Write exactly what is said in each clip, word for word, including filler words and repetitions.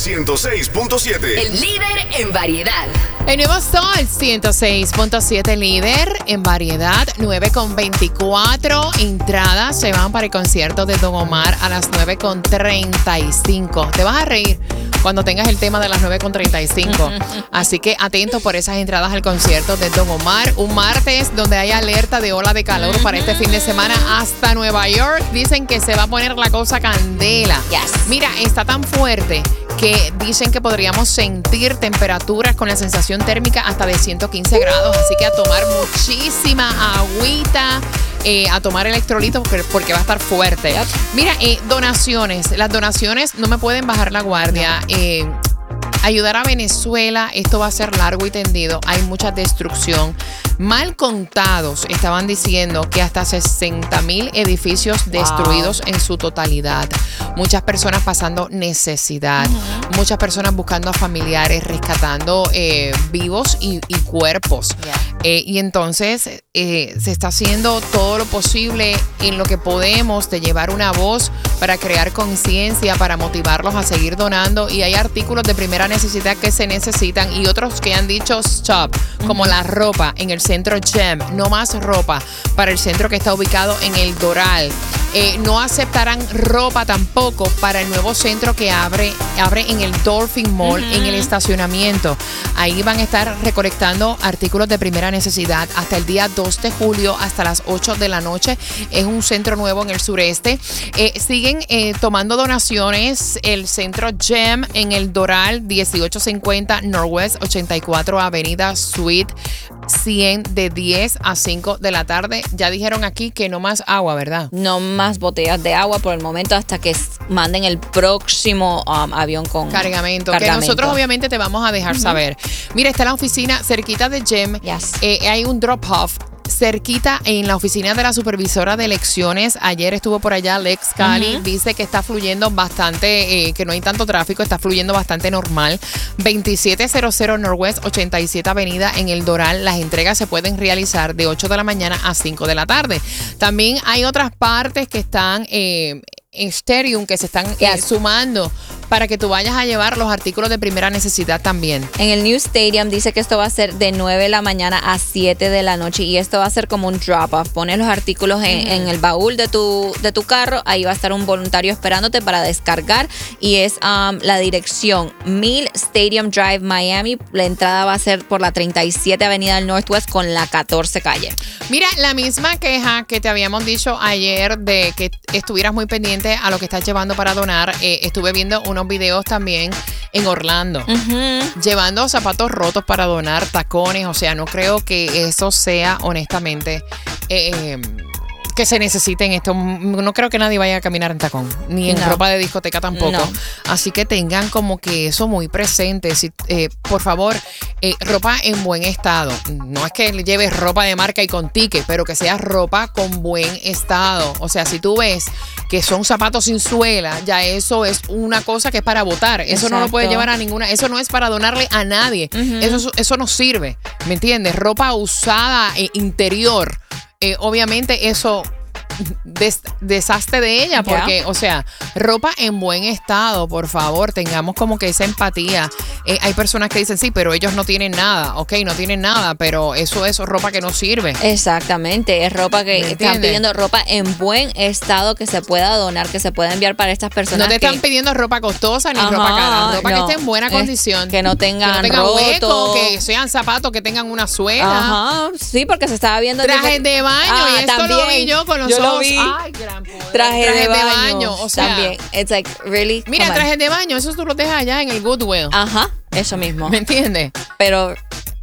ciento seis punto siete. El líder en variedad. El nuevo Sol ciento seis punto siete, líder en variedad. Nueve con veinticuatro entradas se van para el concierto de Don Omar a las nueve con treinta y cinco. Te vas a reír cuando tengas el tema de las nueve con treinta y cinco. Así que atento por esas entradas al concierto de Don Omar. Un martes donde hay alerta de ola de calor para este fin de semana hasta Nueva York. Dicen que se va a poner la cosa candela. Yes. Mira, está tan fuerte que dicen que podríamos sentir temperaturas con la sensación térmica hasta de ciento quince grados. Así que a tomar muchísima agüita. Eh, a tomar electrolitos porque, porque va a estar fuerte. Yep. Mira, eh, donaciones. Las donaciones no me pueden bajar la guardia. No. Eh, ayudar a Venezuela, esto va a ser largo y tendido. Hay mucha destrucción. Mal contados, estaban diciendo que hasta sesenta mil edificios destruidos wow. en su totalidad. Muchas personas pasando necesidad. Uh-huh. Muchas personas buscando a familiares, rescatando eh, vivos y, y cuerpos. Yeah. Eh, y entonces eh, se está haciendo todo lo posible en lo que podemos de llevar una voz para crear conciencia, para motivarlos a seguir donando. Y hay artículos de primera necesidad que se necesitan y otros que han dicho stop, como uh-huh. la ropa en el centro Gem. No más ropa para el centro que está ubicado en el Doral. Eh, no aceptarán ropa tampoco para el nuevo centro que abre, abre en el Dolphin Mall, uh-huh. en el estacionamiento. Ahí van a estar recolectando artículos de primera necesidad hasta el día dos de julio, hasta las ocho de la noche. Es un centro nuevo en el sureste. Eh, siguen eh, tomando donaciones el centro Gem en el Doral, dieciocho cincuenta Northwest ochenta y cuatro Avenida Suite cien, de diez a cinco de la tarde. Ya dijeron aquí que no más agua, ¿verdad? No más botellas de agua por el momento hasta que manden el próximo um, avión con cargamento, cargamento. Que nosotros obviamente te vamos a dejar uh-huh. saber. Mira, está la oficina cerquita de Gem. Yes. Eh, hay un drop-off cerquita en la oficina de la supervisora de elecciones. Ayer estuvo por allá Lex Cali. Uh-huh. Dice que está fluyendo bastante, eh, que no hay tanto tráfico, está fluyendo bastante normal. veintisiete cero cero Northwest ochenta y siete Avenida en el Doral. Las entregas se pueden realizar de ocho de la mañana a cinco de la tarde. También hay otras partes que están eh, en Stadium que se están yes. eh, sumando para que tú vayas a llevar los artículos de primera necesidad también. En el New Stadium dice que esto va a ser de nueve de la mañana a siete de la noche y esto va a ser como un drop-off. Pones los artículos en, uh-huh. en el baúl de tu, de tu carro, ahí va a estar un voluntario esperándote para descargar y es um, la dirección mil Stadium Drive, Miami. La entrada va a ser por la treinta y siete Avenida del Northwest con la catorce calle. Mira, la misma queja que te habíamos dicho ayer de que estuvieras muy pendiente a lo que estás llevando para donar. Eh, estuve viendo unos videos también en Orlando, uh-huh. llevando zapatos rotos para donar, tacones. O sea, no creo que eso sea honestamente eh, que se necesite en esto. No creo que nadie vaya a caminar en tacón, ni en no. ropa de discoteca tampoco. No. Así que tengan como que eso muy presente. Si, eh, por favor, eh, ropa en buen estado. No es que lleves ropa de marca y con ticket, pero que sea ropa con buen estado. O sea, si tú ves que son zapatos sin suela, ya eso es una cosa que es para botar. Eso Exacto. no lo puedes llevar a ninguna. Eso no es para donarle a nadie. Uh-huh. Eso, eso no sirve. ¿Me entiendes? Ropa usada eh, interior. Eh, obviamente eso des, deshazte de ella porque, yeah. o sea, ropa en buen estado, por favor, tengamos como que esa empatía. Eh, hay personas que dicen, sí, pero ellos no tienen nada, ok, no tienen nada, pero eso es ropa que no sirve. Exactamente, es ropa que están pidiendo, ropa en buen estado que se pueda donar, que se pueda enviar para estas personas. No te que, están pidiendo ropa costosa ni ajá, ropa cara, ropa no, que esté en buena condición. Que no tengan, que no tengan roto. hueco, que sean zapatos, que tengan una suela. Ajá, sí, porque se estaba viendo. Trajes de baño, ah, y esto también, lo vi yo con los yo ojos. Lo vi. Ay, gran poder. Traje, trajes de baño, de baño, o sea. También, it's like, really. Mira, trajes de baño, eso tú lo dejas allá en el Goodwill. Ajá, eso mismo. ¿Me entiendes? Pero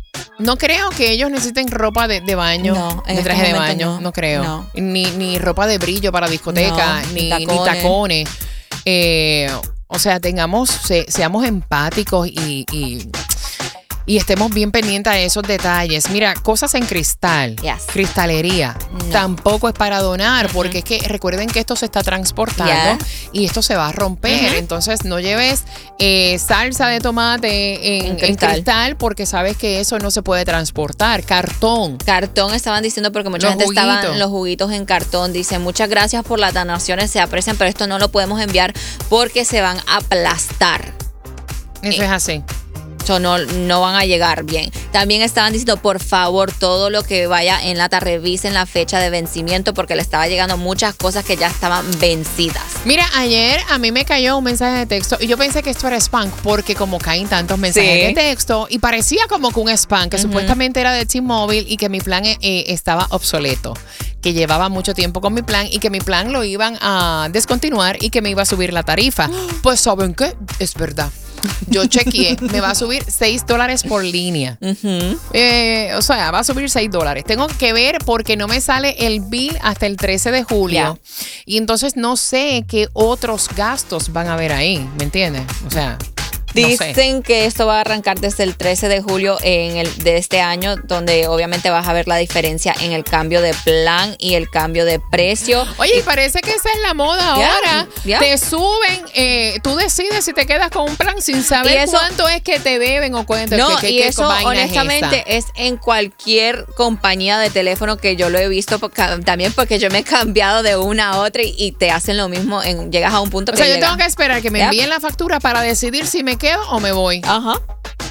no creo que ellos necesiten ropa de, de baño, no, de traje este de baño, no, no creo. No. Ni, ni ropa de brillo para discoteca, no, ni, ni tacones. Ni tacones. Eh, o sea, tengamos, se, seamos empáticos y, y, y estemos bien pendientes a esos detalles. Mira, cosas en cristal, yes. cristalería, no. tampoco es para donar, Uh-huh. porque es que recuerden que esto se está transportando yeah. y esto se va a romper. Uh-huh. Entonces no lleves eh, salsa de tomate en, en, cristal. en cristal porque sabes que eso no se puede transportar. Cartón. Cartón estaban diciendo porque mucha los gente juguitos. Estaban los juguitos en cartón. Dice, muchas gracias por las donaciones, se aprecian, pero esto no lo podemos enviar porque se van a aplastar. Eso eh, es así. So no, no van a llegar bien. También estaban diciendo, por favor, todo lo que vaya en lata, revisen la fecha de vencimiento porque le estaba llegando muchas cosas que ya estaban vencidas. Mira, ayer a mí me cayó un mensaje de texto y yo pensé que esto era spam porque como caen tantos mensajes Sí. de texto y parecía como que un spam que Uh-huh. supuestamente era de T-Mobile y que mi plan eh, estaba obsoleto, que llevaba mucho tiempo con mi plan y que mi plan lo iban a descontinuar y que me iba a subir la tarifa. Pues ¿saben qué? Es verdad. Yo chequeé, me va a subir seis dólares por línea. Uh-huh. Eh, o sea, va a subir seis dólares. Tengo que ver porque no me sale el bill hasta el trece de julio. Yeah. Y entonces no sé qué otros gastos van a haber ahí, ¿me entiendes? O sea, no sé. Dicen que esto va a arrancar desde el trece de julio en el, de este año, donde obviamente vas a ver la diferencia en el cambio de plan y el cambio de precio. Oye, y parece que esa es la moda Yeah, ahora. yeah. Te suben, eh, tú decides si te quedas con un plan sin saber Y eso- cuánto es que te deben o cuánto No, que, que, y qué eso vaina honestamente es es, en cualquier compañía de teléfono que yo lo he visto, porque, también porque yo me he cambiado de una a otra y, y te hacen lo mismo, en, llegas a un punto esta. O que sea, yo llega- tengo que esperar que me Yep. envíen la factura para decidir si me quedo o me voy. Ajá.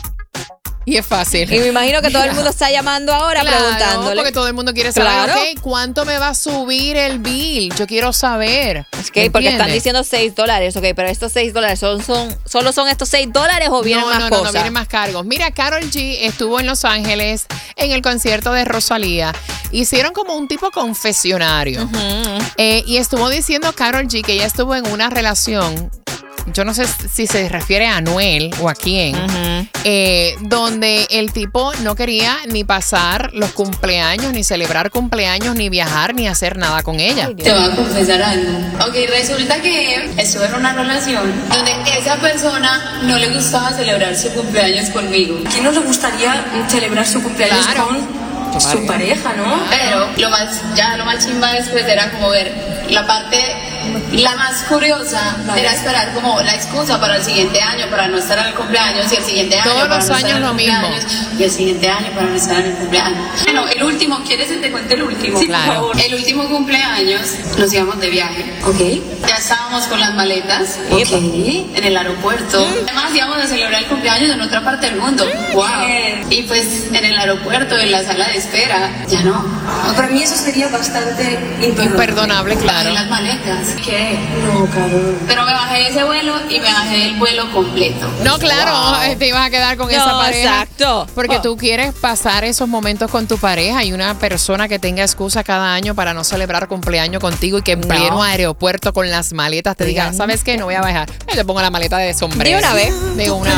Y es fácil. Y me imagino que todo el mundo está llamando ahora Claro, preguntándole. porque todo el mundo quiere saber, Claro. ok, ¿cuánto me va a subir el bill? Yo quiero saber. Ok, ¿Me porque están entiendes? diciendo seis dólares, ok, pero estos seis dólares son, son, ¿solo son estos seis dólares o vienen no, más no, no, cosas? no, vienen más cargos. Mira, Karol G estuvo en Los Ángeles en el concierto de Rosalía. Hicieron como un tipo confesionario. Ujú. Eh, y estuvo diciendo Karol G que ella estuvo en una relación, yo no sé si se refiere a Anuel o a quién, Ujú. eh, donde el tipo no quería ni pasar los cumpleaños, ni celebrar cumpleaños, ni viajar, ni hacer nada con ella. Ay, Dios. Te voy a confesar algo. Ok, resulta que estuve en una relación donde esa persona no le gustaba celebrar su cumpleaños conmigo. ¿A quién no le gustaría celebrar su cumpleaños Claro. con su pareja, no? Pero lo más, ya lo más chimba después era como ver la parte, la más curiosa era esperar como la excusa para el siguiente año, para no estar en el cumpleaños y el siguiente año Todos para los no estar años en el lo mismo. cumpleaños, y el siguiente año para no estar en el cumpleaños. Bueno, el último, ¿quieres que te cuente el último? Sí, Claro. por favor. El último cumpleaños nos íbamos de viaje. Ok. Ya estábamos con las maletas Ok. en el aeropuerto. Además íbamos a celebrar el cumpleaños en otra parte del mundo. Wow. Bien. Y pues en el aeropuerto, en la sala de espera, ya no. Para mí eso sería bastante imperdonable. Imperdonable, claro. En las maletas. ¿Qué? No, cabrón. Pero me bajé de ese vuelo y me bajé del vuelo completo. No, claro, eh, te ibas a quedar con No, esa pareja. exacto. Porque Oh. tú quieres pasar esos momentos con tu pareja y una persona que tenga excusa cada año para no celebrar cumpleaños contigo y que en No. pleno aeropuerto con las maletas te diga, Digan. ¿sabes qué? No voy a bajar. Yo te pongo la maleta de sombrero. De una vez. De una